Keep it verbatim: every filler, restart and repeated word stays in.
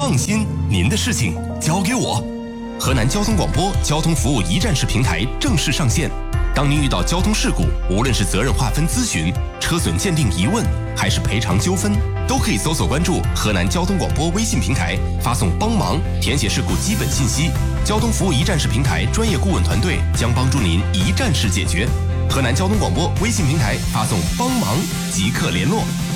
放心，您的事情交给我。河南交通广播交通服务一站式平台正式上线。当您遇到交通事故，无论是责任划分咨询、车损鉴定疑问，还是赔偿纠纷，都可以搜索关注河南交通广播微信平台，发送帮忙，填写事故基本信息。交通服务一站式平台专业顾问团队将帮助您一站式解决。河南交通广播微信平台发送帮忙即刻联络。